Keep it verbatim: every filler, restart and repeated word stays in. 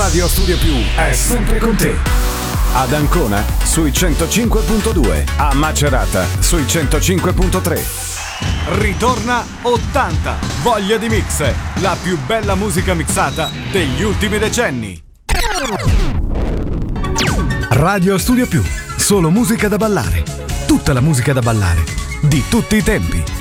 Radio Studio Più è sempre con te. Ad Ancona sui centocinque virgola due, a Macerata sui centocinque virgola tre. Ritorna ottanta, voglia di mix, la più bella musica mixata degli ultimi decenni. Radio Studio Più, solo musica da ballare, tutta la musica da ballare, di tutti i tempi.